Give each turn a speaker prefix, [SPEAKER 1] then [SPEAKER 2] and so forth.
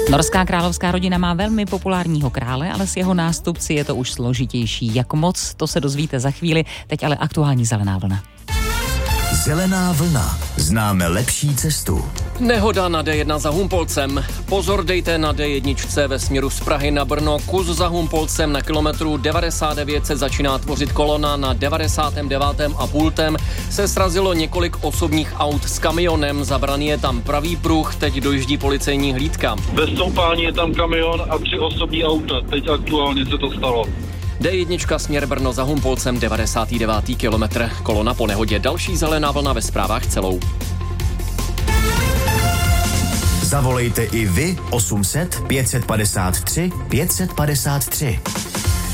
[SPEAKER 1] Norská královská rodina má velmi populárního krále, ale s jeho nástupci je to už složitější. Jak moc, to se dozvíte za chvíli, teď ale aktuální zelená vlna.
[SPEAKER 2] Zelená vlna. Známe lepší cestu.
[SPEAKER 3] Nehoda na D1 za Humpolcem. Pozor dejte na D1 ve směru z Prahy na Brno. Kus za Humpolcem na kilometru 99 se začíná tvořit kolona. Na 99,5 se srazilo několik osobních aut s kamionem. Zabraný je tam pravý pruh, teď dojíždí policejní hlídka.
[SPEAKER 4] Ve stoupání je tam kamion a 3 osobní auta. Teď aktuálně se to stalo.
[SPEAKER 3] D1 směr Brno za Humpolcem, 99. kilometr. Kolona po nehodě. Další zelená vlna ve zprávách celou.
[SPEAKER 2] Zavolejte i vy 800 553 553.